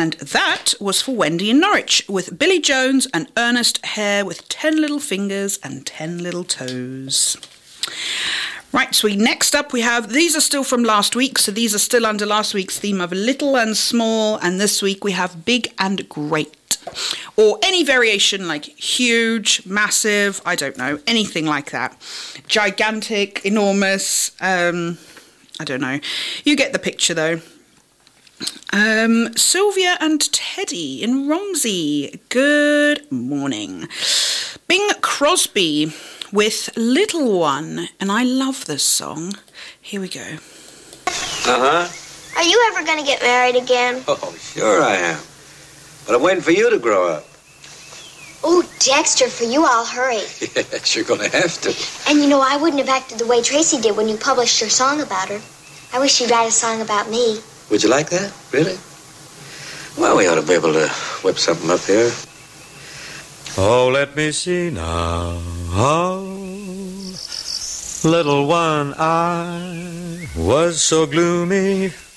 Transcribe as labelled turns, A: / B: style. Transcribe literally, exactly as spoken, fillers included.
A: And that was for Wendy in Norwich with Billy Jones and Ernest Hare with ten little fingers and ten little toes. Right, so we, next up we have, these are still from last week, so these are still under last week's theme of little and small, and this week we have big and great. Or any variation like huge, massive, I don't know, anything like that. Gigantic, enormous, um, I don't know. You get the picture though. Um, Sylvia and Teddy in Romsey, good morning. Bing Crosby with Little One, and I love this song. Here we go.
B: Uh-huh.
C: Are you ever going to get married again?
B: Oh, sure I am. But I'm waiting for you to grow up.
C: Oh, Dexter, for you I'll hurry.
B: Yes, you're gonna have to.
C: And you know, I wouldn't have acted the way Tracy did when you published your song about her. I wish you'd write a song about me.
B: Would you like that? Really? Well, we ought to be able to whip something up here.
D: Oh, let me see now. Oh, little one, I was so gloomy.